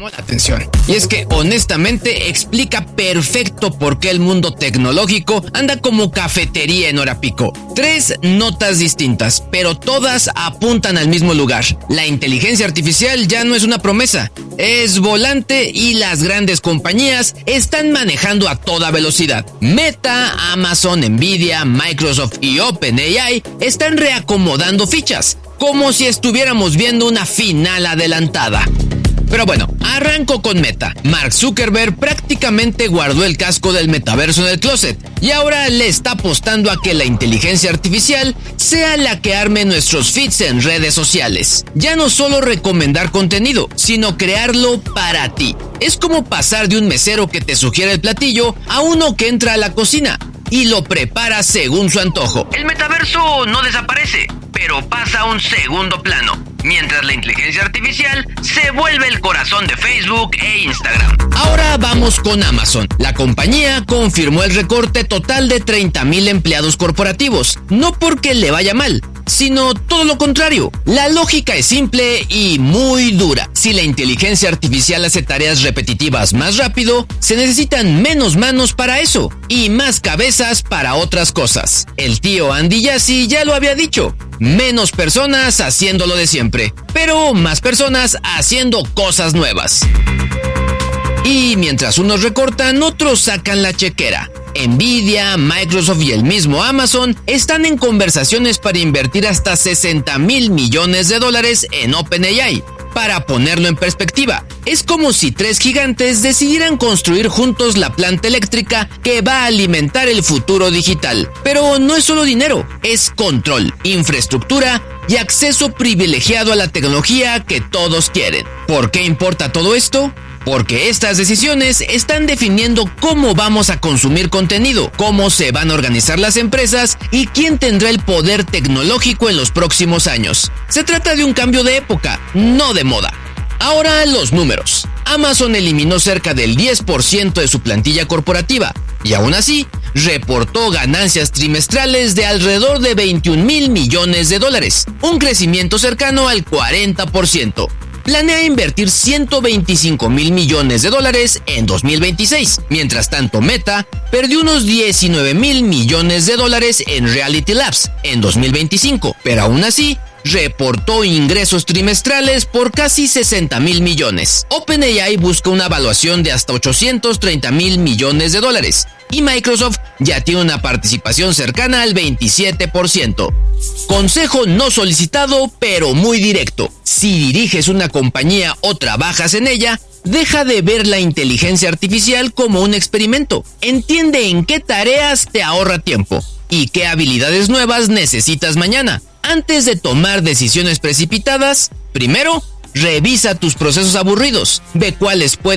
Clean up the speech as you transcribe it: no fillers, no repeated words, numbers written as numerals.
llamó la atención. Y es que honestamente explica perfecto por qué el mundo tecnológico anda como cafetería en hora pico. 3 notas distintas, pero todas apuntan al mismo lugar. La inteligencia artificial ya no es una promesa, es volante y las grandes compañías están manejando a toda velocidad. Meta, Amazon, Nvidia, Microsoft y OpenAI están reacomodando fichas, como si estuviéramos viendo una final adelantada. Pero bueno, arranco con Meta. Mark Zuckerberg prácticamente guardó el casco del metaverso en el closet y ahora le está apostando a que la inteligencia artificial sea la que arme nuestros feeds en redes sociales. Ya no solo recomendar contenido, sino crearlo para ti. Es como pasar de un mesero que te sugiere el platillo a uno que entra a la cocina y lo prepara según su antojo. El metaverso no desaparece, pero pasa a un segundo plano, mientras la inteligencia artificial se vuelve el corazón de Facebook e Instagram. Ahora vamos con Amazon. La compañía confirmó el recorte total de 30,000 empleados corporativos, no porque le vaya mal, sino todo lo contrario. La lógica es simple y muy dura. Si la inteligencia artificial hace tareas repetitivas más rápido, se necesitan menos manos para eso y más cabezas para otras cosas. El tío Andy Jassy ya lo había dicho: menos personas haciendo lo de siempre, pero más personas haciendo cosas nuevas. Y mientras unos recortan, otros sacan la chequera. Nvidia, Microsoft y el mismo Amazon están en conversaciones para invertir hasta $60,000 millones en OpenAI. Para ponerlo en perspectiva, es como si 3 gigantes decidieran construir juntos la planta eléctrica que va a alimentar el futuro digital. Pero no es solo dinero, es control, infraestructura y acceso privilegiado a la tecnología que todos quieren. ¿Por qué importa todo esto? Porque estas decisiones están definiendo cómo vamos a consumir contenido, cómo se van a organizar las empresas y quién tendrá el poder tecnológico en los próximos años. Se trata de un cambio de época, no de moda. Ahora los números. Amazon eliminó cerca del 10% de su plantilla corporativa y aún así reportó ganancias trimestrales de alrededor de $21,000 millones, un crecimiento cercano al 40%. Planea invertir $125,000 millones en 2026. Mientras tanto, Meta perdió unos $19,000 millones en Reality Labs en 2025, pero aún así reportó ingresos trimestrales por casi $60,000 millones. OpenAI busca una evaluación de hasta $830,000 millones y Microsoft ya tiene una participación cercana al 27%. Consejo no solicitado, pero muy directo. Si diriges una compañía o trabajas en ella, deja de ver la inteligencia artificial como un experimento. Entiende en qué tareas te ahorra tiempo y qué habilidades nuevas necesitas mañana. Antes de tomar decisiones precipitadas, primero, revisa tus procesos aburridos, ve cuáles pueden